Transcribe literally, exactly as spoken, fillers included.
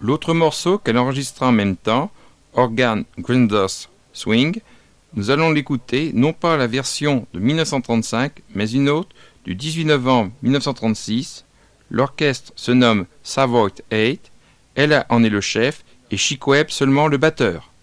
L'autre morceau qu'elle enregistra en même temps, Organ Grinders Swing, nous allons l'écouter non pas la version de mille neuf cent trente-cinq, mais une autre du dix-huit novembre mille neuf cent trente-six. L'orchestre se nomme Savoy huit, elle en est le chef et Chick Webb seulement le batteur.